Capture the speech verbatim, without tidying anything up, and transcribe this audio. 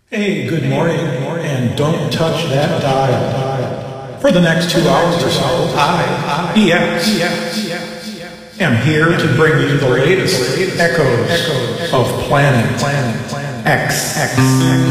Hey, good morning, and don't touch that dial. For the next two hours or so, I, E X, am here to bring you the latest echoes of Planet X.